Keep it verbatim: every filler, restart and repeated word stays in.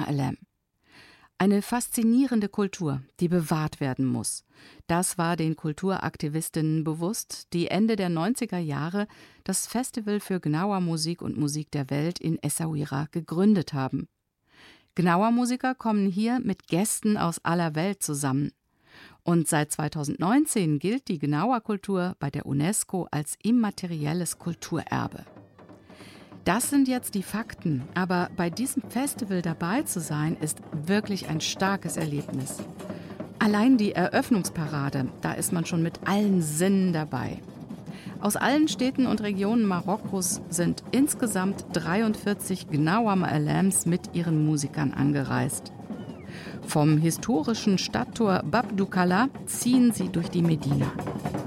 Alem. Eine faszinierende Kultur, die bewahrt werden muss. Das war den Kulturaktivistinnen bewusst, die Ende der neunziger Jahre das Festival für Gnawa-Musik und Musik der Welt in Essaouira gegründet haben. Gnawa-Musiker kommen hier mit Gästen aus aller Welt zusammen. Und seit zweitausendneunzehn gilt die Gnawa-Kultur bei der UNESCO als immaterielles Kulturerbe. Das sind jetzt die Fakten, aber bei diesem Festival dabei zu sein, ist wirklich ein starkes Erlebnis. Allein die Eröffnungsparade, da ist man schon mit allen Sinnen dabei. Aus allen Städten und Regionen Marokkos sind insgesamt dreiundvierzig Gnawa Alems mit ihren Musikern angereist. Vom historischen Stadttor Bab Doukala ziehen sie durch die Medina.